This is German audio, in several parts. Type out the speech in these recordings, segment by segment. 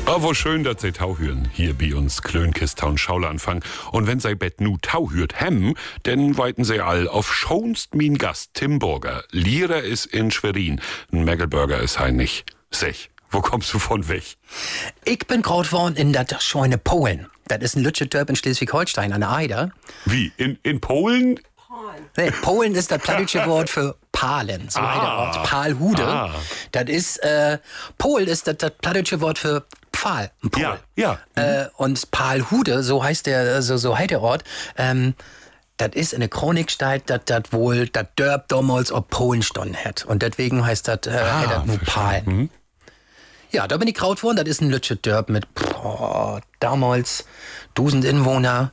Aber schön, dass Sie Tau hören, hier bei uns Klönkistan Schaulanfang. Und wenn Sie Bett nu Tau hört hem, dann weiten Sie all auf schonst min Gast Tim Burger. Lehrer ist in Schwerin, ein Meggelburger ist hein nicht. Sech, wo kommst du von weg? Ich bin groß worden in der Scheune Polen. Das ist ein Lütschedörp in Schleswig-Holstein an der Eider. Wie, in Polen? Nee, Polen ist das plattdeutsche Wort für Palen, so heißt der Ort. Palhude. Das ist, Pol ist das plattdeutsche Wort für Pfahl. Ein Pol. Ja. Und Palhude, so heißt so heißt der Ort, das ist in der Chronik steht, dass das wohl das Dörp damals ob Polen standen hat. Und deswegen heißt das nur Palen. Ja, da bin ich kraut worden. Das ist ein Lütschet Dörp mit damals 1000 Inwohner.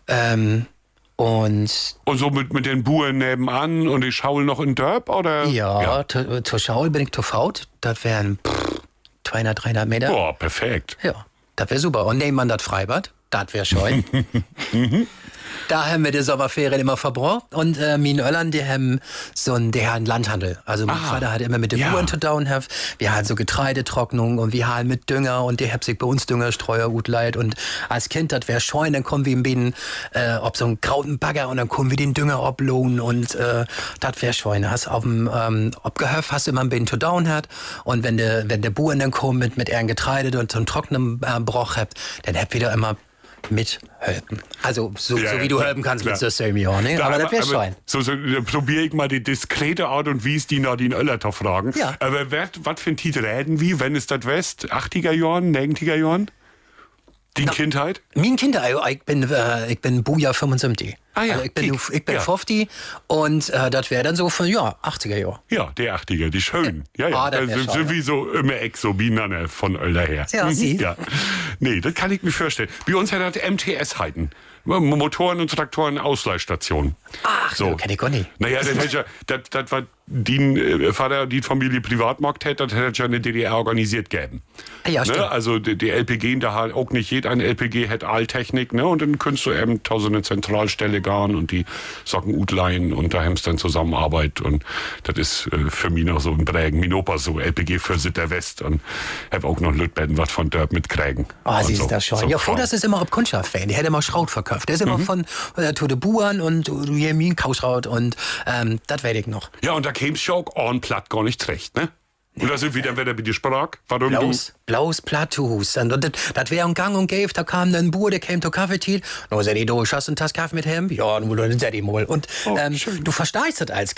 Und so mit den Buren nebenan und die Schaul noch in Dörp, oder? Ja. Zur Schaul bin ich zu Faut. Das wären 200, 300 Meter. Boah, perfekt. Ja, das wäre super. Und nebenan das Freibad, das wäre schön. Da haben wir die Sommerferien immer verbraucht. Und meine Öllern, die haben einen Landhandel. Also mein Vater hat immer mit den Buren zu tun. Wir haben so Getreidetrocknung und wir haben mit Dünger und die haben sich bei uns Düngerstreuer gut leid. Und als Kind, das wäre schön, dann kommen wir in Bienen ob so einen grauten Bagger und dann kommen wir den Dünger oblohnen und das wäre schön. Hast auf dem Obgehöf hast du immer ein bisschen zu tun hat. Und wenn der Buren dann kommen mit ihren Getreide und so einen trockenen Broch habt, dann habt ihr da immer mithelfen. Also so wie du helfen kannst klar. Mit so Semior, ne? Aber das wäre schön. So probiere ich mal die diskrete Art und Weise, die Nadine Oeller zu fragen. Ja. Aber was für ein Titel reden wir, wenn es das West? 80er Jahren, 90er Jahren? Die Kindheit? Mein Kindheit, ich bin Buja 75. Ja, also ich bin 50 und das wäre dann so von 80er Jahre. Ja, die 80er, die schönen. Ja. Das sind sowieso immer so Binane von Oeller her. Ja, sie. Ja. Nee, das kann ich mir vorstellen. Bei uns hat das MTS heiten. Motoren- und Traktoren-Ausleihstationen. Ach, so kenn ich gar nicht. Naja, das war die Vater, die Familie Privatmarkt hat, das hat ja eine DDR organisiert gegeben. Ja, stimmt. Ne? Also die LPG, da hat auch nicht jeder ein LPG hat Alltechnik, ne? Und dann kannst du eben so eine Zentralstelle gehen und die Socken utleihen und da haben sie dann Zusammenarbeit und das ist für mich noch so ein Prägen. Mein Opa so LPG für Sitter West und hab auch noch Lütbetten was von Dörp mit Krägen. Sie ist das schon. Ja, das ist immer ob Kundschaft-Fan. Die hätte immer Schraut verkauft. Der ist immer von Tote Buren und Jemin Kauschraut und das werde ich noch. Ja, und da käm's schon auch on platt gar nicht recht, ne? Und da sind wir dann wieder mit dir sprach. Warum Blaues Platthus. Und das wäre ein Gang und gäbe, da kam dann ein Bur, der käme zur Kaffeetit. No, sag ich, du hast einen Tass Kaffee mit ihm? Ja, nur dann sag ich mal. Und du verstehst das als Kind.